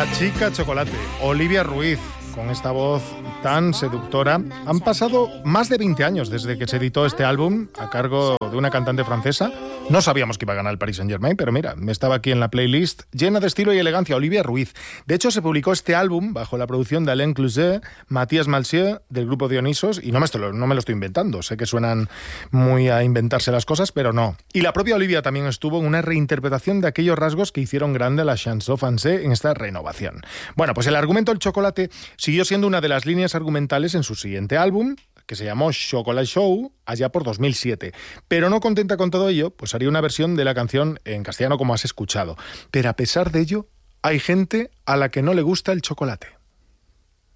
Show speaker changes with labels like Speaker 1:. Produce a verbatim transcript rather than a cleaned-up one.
Speaker 1: La chica chocolate, Olivia Ruiz, con esta voz tan seductora. Han pasado más de veinte años desde que se editó este álbum a cargo de una cantante francesa. No sabíamos que iba a ganar el Paris Saint-Germain, pero mira, estaba aquí en la playlist, llena de estilo y elegancia, Olivia Ruiz. De hecho, se publicó este álbum bajo la producción de Alain Cluzet, Matías Malsieu, del grupo Dionisos, y no me, estoy, no me lo estoy inventando. Sé que suenan muy a inventarse las cosas, pero no. Y la propia Olivia también estuvo en una reinterpretación de aquellos rasgos que hicieron grande la chanson française en esta renovación. Bueno, pues el argumento del chocolate siguió siendo una de las líneas argumentales en su siguiente álbum, que se llamó Chocolate Show, allá por dos mil siete. Pero no contenta con todo ello, pues haría una versión de la canción en castellano como has escuchado. Pero a pesar de ello, hay gente a la que no le gusta el chocolate.